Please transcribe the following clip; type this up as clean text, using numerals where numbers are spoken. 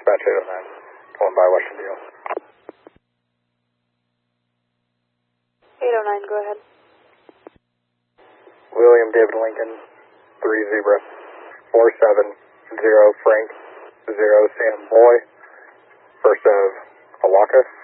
Dispatch 809, going by Western Deal. 809, go ahead. William David Lincoln, 3 Zebra, 470 Frank, 0 Sam Boy, first of Awaka.